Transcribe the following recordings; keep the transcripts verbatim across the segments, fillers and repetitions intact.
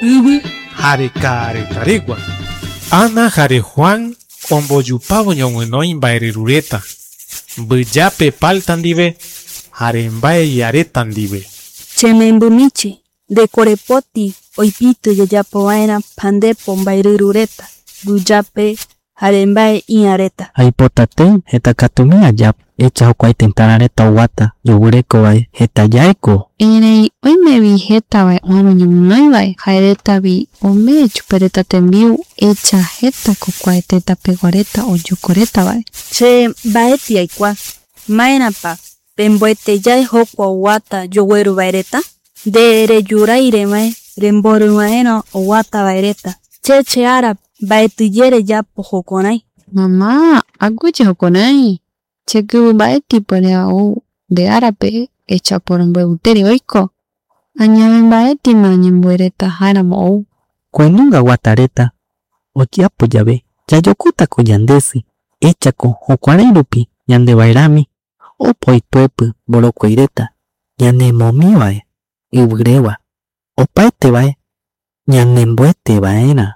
Ibi jare kareta regua. Ana jare Juan omboyupavo ñoguinoi mba'ererureta mbyjápe palta ndive jare mbae iareta ndive. Chemembymíchi ndekorepoti oipity jajapova'erã pandepo mba'ererureta mbyjápe jare mbae iareta. Aipotatei hetakatumi ajápo echa hokua tëtarãreta oguata yoguɨrekovae hetajaeko. Erei oimevi hetavae oñeño ñoguinoivae jaeretavi omee chupereta tembiu echa hetako kua tëtapeguareta ojokoretavae. Che mbaeti aikua maérapa remboetejae jokua oguata yogueruvaereta nde rejurairevae remborɨvaerõ oguatavaereta. Cheche ára mbaetɨye rejapo jokurai. Mamá, aguiye jokurai. Chekɨvy mbaetipyre ou nde árape echa poromboevutére oiko. Añave mbaetima ñemboereta jaéramo ou. Kuenunga guatareta ojeapo yave jajokótako yandesy echako jokuarai rupi ñandevaerami opa oipyepy mborokóireta ñanemomívae yvyréva opaetevae ñanemboetevaerã.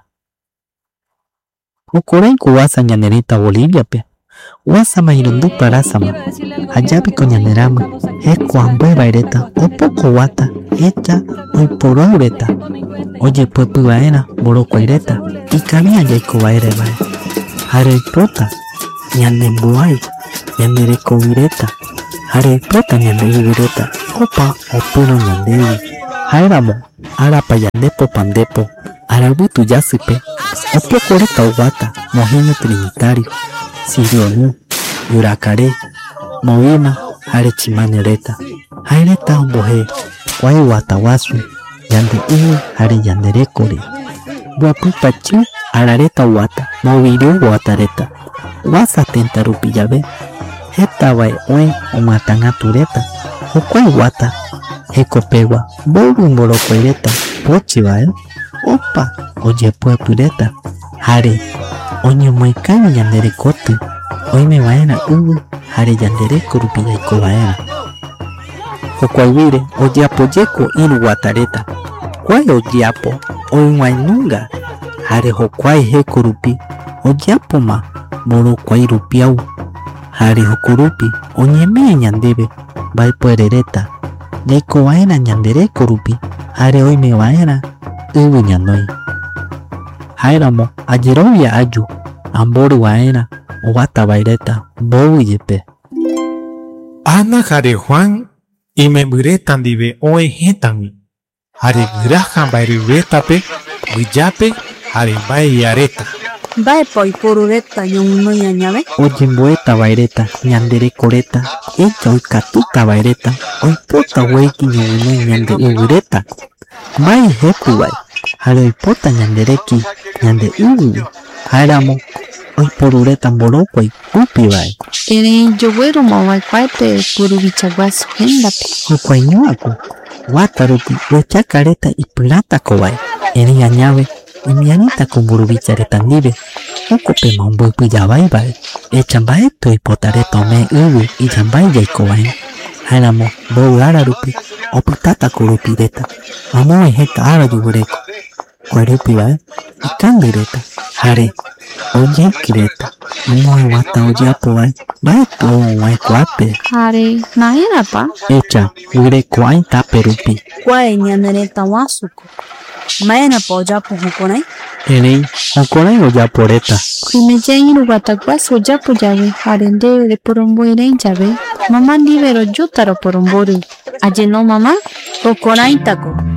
Jukuraiko guasa ñanerëta Boliviape guasama irundipa arasama ajapiko ñanerãma heko ambuevaereta opoko guata echa oiporuaureta ojepyepyvaerã mborokuaireta ikavia jaikovaeraevae jare oipota ñanemboai ñanderekovireta jare oipota ñandeyvyreta opa opyrõ ñandegui. Jaéramo arapa yandepo pandepo aravytu jasýpe opokoreta oguata mojiño trinitario, sirionu, yuracare, movima jare chimanereta. Jaereta ombohe kua guata guasu yande yvy jare yanderekore. Mboapýpa chiu arareta oguata moviru guatareta guasa tëta rupi jave hetavae oë omatangätureta hokua guata hekopegua mboyvy mborokuaireta pochivae opa ojepyepyreta jare oñemoĩkãvi yanderekoty oimevaerã yvy jare yandereko rupi jaikovaerã. Jokuaiguére ojeapojeko irũ guatareta kuae ojeapo oïguainunga jare jokuae jeko rupi ojeapoma mborokuai rupiau jare jokorupi oñemee ñandeve mbaepuerereta jaikovaerã ñandereko rupi jare oimevaerã yvy ñanoi. Jaéramo ajerovia aju amborývaerã oguatavaireta mbovýjepe. Ana jare Juan imembyreta ndive oĩ hĩtagui jare guiraja mba'ereruretape mbyjápe jare mbae iareta. Mba'épa oiporureta ñoguinoi añave? Ojemboetavaereta ñanderekoreta echa oikatutavaereta oipota guéiki ñoguinoi ñande yvyreta mbae jepyvae jare oipota ñandereki ñande yvýgui. Jaéramo oiporureta mborokuai rupivae. Erei joguéromo vaikuáete puruvicha guasu héndape. Jokuaiño'ãko guata rupi oechakareta ipyratákovae erei añave imiarĩtako mburuvichareta ndive jokopema omboypy javaivae echa mbaetɨ oipotareta omee yvy ijambai jaikovaerã. Jaéramo mbovy ára rupi opytátako rupireta amogue heta ára yvyreko kua rupivae ikãngyreta jare ojeikyreta omoe guata ojeapovae mbaetɨ ovae kuápe Jare naérapa echa guireko'ãi tape rupi. Kuae ñanerëta guasuko maérapa ojapo jukurai? Erei jukurai ojaporeta. Oimejae irũ guata guasu ojapo jave jare nde reporomboirãi jave mamá ndive rojuta roporombory. Ajeno mamá? Jokoraitako.